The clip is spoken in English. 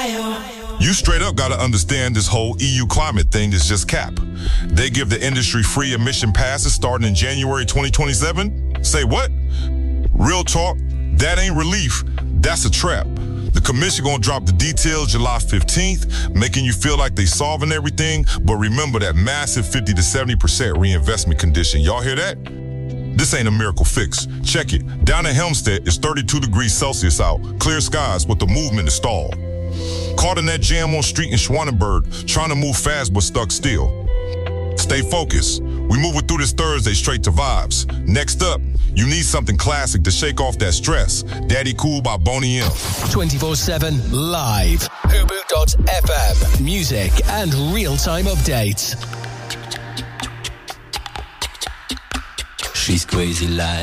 You straight up gotta understand this whole EU climate thing is just cap. They give the industry free emission passes starting in January 2027? Say what? Real talk, that ain't relief, that's a trap. The commission gonna drop the details July 15th, making you feel like they solving everything, but remember that massive 50 to 70% reinvestment condition. Y'all hear that? This ain't a miracle fix. Check it. Down in Helmstedt, it's 32 degrees Celsius out, clear skies, but the movement is stalled. Caught in that jam on street in Schwanenberg, trying to move fast but stuck still. Stay focused. We moving through this Thursday straight to vibes. Next up, you need something classic to shake off that stress. Daddy Cool by Boney M. 24/7 live. Hubu.fm. Music and real-time updates. She's crazy like